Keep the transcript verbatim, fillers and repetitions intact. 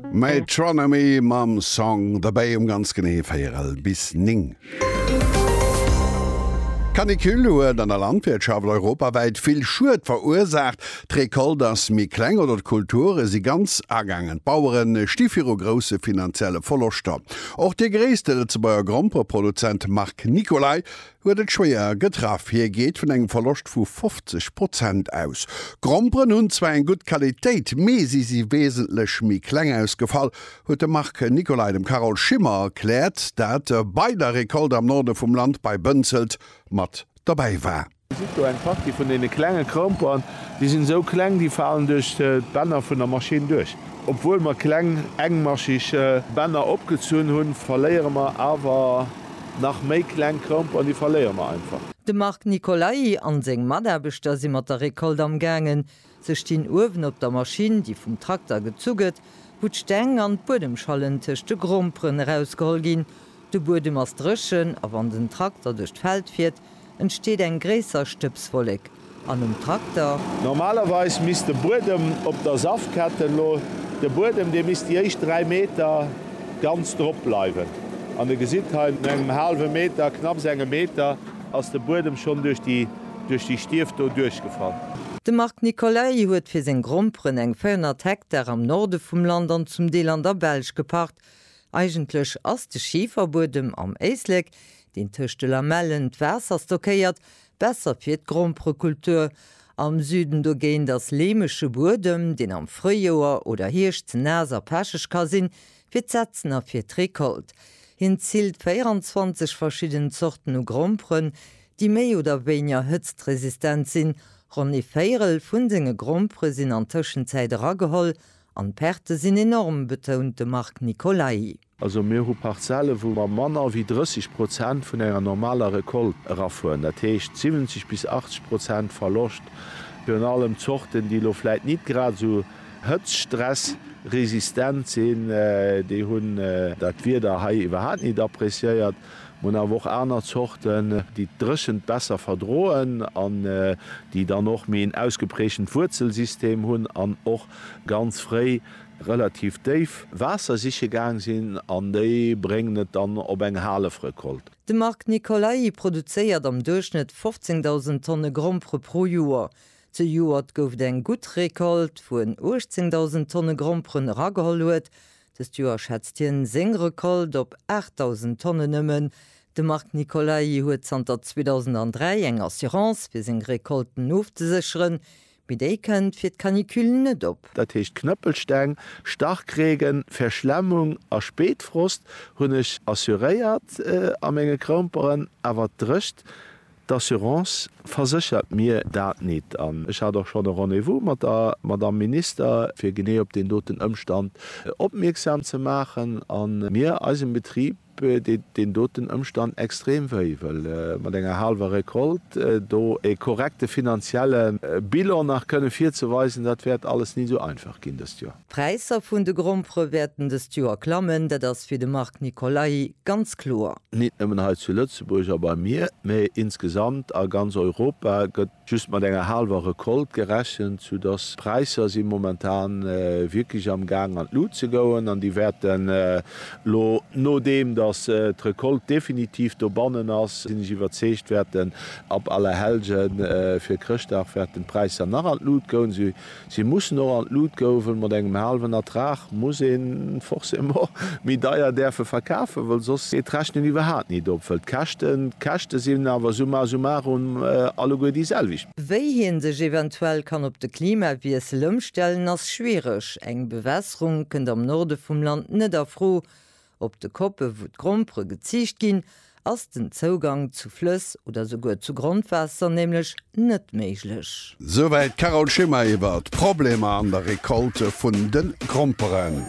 Metronomy mam Song dabei um ganz genee feierel bis ning. Kanikülle an der Landwirtschaft europaweit viel Schuld verursacht, Trekol das mi Klänger oder Kulture sie ganz ergangen. Bauern stifiro große finanzielle Verluster. Auch der größte Lützebauer Gromper-Produzent Marc Nicolai wurde schwer getroffen. Hier geht von einem Verlust von fünfzig Prozent aus. Gromper nun zwar in gut Qualität, mehr sie sie wesentlich mi Klänger ausgefallen, hat Marc Nicolai dem Karol Schimmer erklärt, dass bei der Rekord am Norden vom Land bei Bünzelt mat dabei war. Du einfach die von den kleinen Krompern, die sind so klein, die fallen durch die Bänder von der Maschine durch. Obwohl wir klein engmaschige Bänder abgezogen haben, verlieren wir aber nach mehr kleinen Krompern, die verlieren wir einfach. De Marc Nicolai an seng Maderbeter si mat der Rekord am gangen, se stehen Uwen op der Maschine, die vom Traktor gezuget, wo d'Stäng an Bodemschallen tech de Grompren rausgeholt gin. De Bodem as drschen, a wann den Traktor durch d'Feld fährt, entsteht ein gräser Stüpsvolleg. An dem Traktor. Normalerweise misst der Bodem op der Saftkette lo. Der Bodem der misst je drei Meter ganz drauf bleiben. An der Gesitheit einem halben Meter, knapp einen Meter, als der Bodem schon durch die, durch die Stifte durchgefahren. De Marc Nicolai huet fir se Grompren eng vierhundert Hektar am Norde vum Land an zum Deel an der Belsch gepacht. Eigentlech ass de Schieferbodem am Eisleg, den töchte Lamellen d'Wässer stockéiert, besser fir d' Gromprekultur. Am Süden do géint das lehmesche Bodem, den am Frühjoer oder Hirsch ze näser Pechech ka sinn, fir d'Sätzen a fir d'Rekolt. Hin zielt vierundzwanzig verschieden Sorten u Grompren, die méi oder weniger hëtztresistent sinn. Ronny Feirel vun senge Grompre sinn an Tëschenzäit rageholl, an Perte sinn enorm, betonte Marc Nicolai. Also mir hu Parzelle, wo man Manner wie dreißig Prozent vun enger normaler Rekolt raffuen. Dat heißt siebzig bis achtzig Prozent verlocht. Für allem Zochten, die lo vielleicht nicht gerade so Hötzstress resistent sind, äh, die hun äh, dat wir da hai überhaupt nicht appreciiert. Man a woch aner Zochten, die drschend besser verdroen, an äh, die dann noch mé ein ausgeprechen Wurzelsystem hunn an och ganz frei relativ tief Wasser sich gegangen sinn, an déi brenget dann op eng Halefrekolt. De Marc Nicolai produzéiert am Durchschnitt fünfzehntausend Tonnen Grompre pro Joer. Zu Joer gouf eng gut Rekolt, wo en achtzehn Tonnen Grompren rageholl huet. Das Joer schätzt hien seng Rekolt op achttausend Tonnen nëmmen. De Marc Nicolai huet zanter zweitausenddrei eng Assurance fir seg Rekolten aufzesicheren. Mit déi kënnt fir d'Kaniküllen net op. Dat heecht Knëppelstäng, Starkregen, Verschlemmung a Spätfrost hunnech assuréiert äh, a menge Kromperen, awer drcht. D'Assurance versichert mir dat net an. Ich ha doch schon de Rendevous mat der Minister fir genné op den doten Ëmstand opmerksam ze machen an mir als im Betrieb den, den doten Ëmstand extrem wéi, weil äh, mat enger halber Rekolt äh, do e korrekte finanzielle äh, Bilan nach könne fir zu weisen, dat werd alles nie so einfach gin das Jahr. Preiser vun de Grompre werden des Joer klammen, dat das fir de Marc Nicolai ganz klar. Nicht immer zu Lützeburg, aber mir méi insgesamt a ganz Europa gëtt just mat enger halber Rekolt gerechen, zu dass Preiser sind momentan äh, wirklich am Gang an Lut zu goen, an die werden äh, lo no dem dass äh, Rekolt definitiv do bannen ass, sind ich überzecht werden ab alle Helgen äh, fir Christach werden Preiser nach an Lut goen. Sie, sie muss noch an Lut goen, mat engem halben Ertrag muss for immer mit daier derfe verkaufen, weil sos rechten überhaupt nicht opfällt. Kachten Kachte sind aber summa summarum äh, alle go dieselwich. Wéi hien sech eventuell kann op de Klima wie es lëmstellen ass schwierigch. Eng Bewässerung kënnt am Norde vum Land net afro, op de Koppe wo d Grompre gezicht ginn, ass den Zugang zu Flüss oder sogar zu Grundwasser nämlich net méiglech. Soweit Karol Schimmer iwwer Probleme an der Rekolte vun den Gromperen.